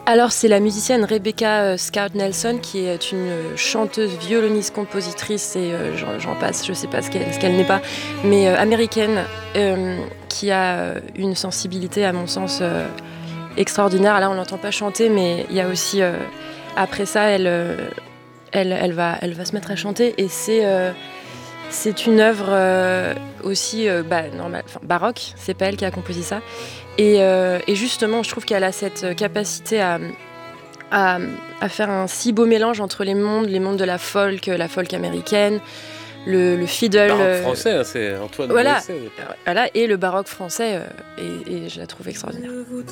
Alors c'est la musicienne Rebecca Scout Nelson qui est une chanteuse, violoniste, compositrice et j'en passe, je sais pas ce qu'elle n'est pas, mais américaine, qui a une sensibilité à mon sens extraordinaire. Là on l'entend pas chanter, mais il y a aussi après ça elle va se mettre à chanter et c'est une œuvre aussi baroque, c'est pas elle qui a composé ça. Et justement, je trouve qu'elle a cette capacité à, à faire un si beau mélange entre les mondes de la folk américaine, le fiddle. Baroque français, hein, c'est Antoine Voilà, Boesset. voilà, et le baroque français, et je la trouve extraordinaire.